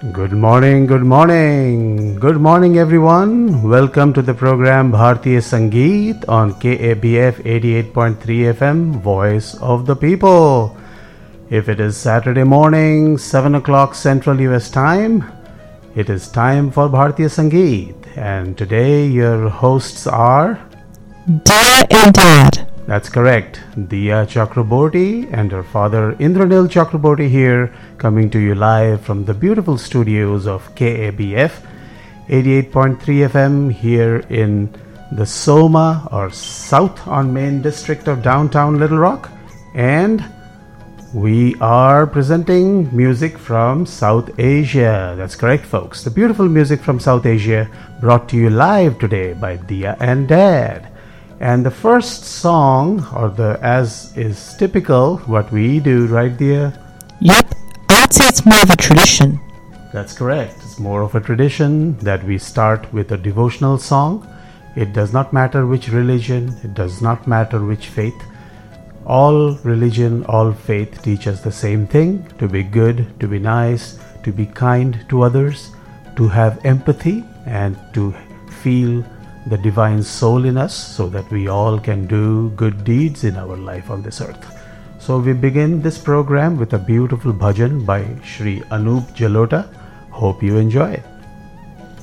Good morning, good morning. Good morning, everyone. Welcome to the program Bhartiya Sangeet on KABF 88.3 FM, Voice of the People. If it is Saturday morning, 7 o'clock Central US time, it is time for Bhartiya Sangeet. And today your hosts are Dia and Dad. That's correct. Dia Chakraborty and her father Indranil Chakraborty here, coming to you live from the beautiful studios of KABF 88.3 FM here in the Soma or South on Main District of downtown Little Rock. And we are presenting music from South Asia. That's correct, folks. The beautiful music from South Asia brought to you live today by Dia and Dad. And the first song, as is typical, what we do, right, Dia? Yep, I'd say it's more of a tradition. That's correct. It's more of a tradition that we start with a devotional song. It does not matter which religion, it does not matter which faith. All religion, all faith teach us the same thing: to be good, to be nice, to be kind to others, to have empathy, and to feel the divine soul in us so that we all can do good deeds in our life on this earth. So we begin this program with a beautiful bhajan by Shri Anup Jalota. Hope you enjoy it.